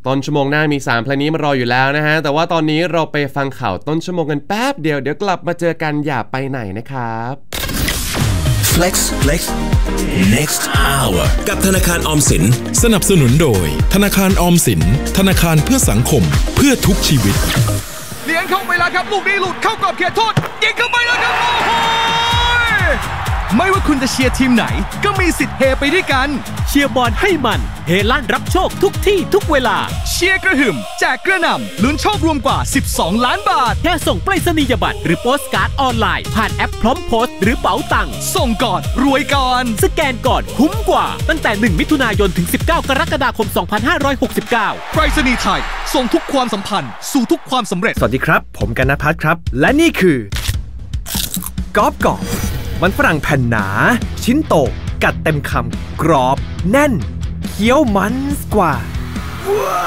ต้นชั่วโมงหน้ามี3เพลงนี้มารออยู่แล้วนะฮะแต่ว่าตอนนี้เราไปฟังข่าวต้นชั่วโมงกันแป๊บเดียวกลับมาเจอกันอย่าไปไหนนะครับ Flex Next Hour กับธนาคารออมสินสนับสนุนโดยธนาคารออมสินธนาคารเพื่อสังคมเพื่อทุกชีวิตเลี้ยงเข้าไปแล้วครับลูกนี้หลุดเข้ากรอบเขตโทษยิงเข้าไปแล้วครับโอ้โหไม่ว่าคุณจะเชียร์ทีมไหนก็มีสิทธิ์เฮไปด้วยกันเชียร์บอลให้มันเฮลั่นรับโชคทุกที่ทุกเวลาเชียร์กระหึ่มแจกกระหน่ำลุ้นโชครวมกว่า12ล้านบาทแค่ส่งไปรษณียบัตรหรือโปสการ์ดออนไลน์ผ่านแอปพร้อมโพสต์หรือเป๋าตังค์ส่งก่อนรวยก่อนสแกนก่อนคุ้มกว่าตั้งแต่1มิถุนายนถึง19กรกฎาคม2569 ไปรษณีย์ไทยส่งทุกความสัมพันธ์สู่ทุกความสำเร็จสวัสดีครับผมกนภัทรครับและนี่คือกรอบมันฝรั่งแผ่นหนาชิ้นโตกัดเต็มคำกรอบแน่นเคี้ยวมันกว่า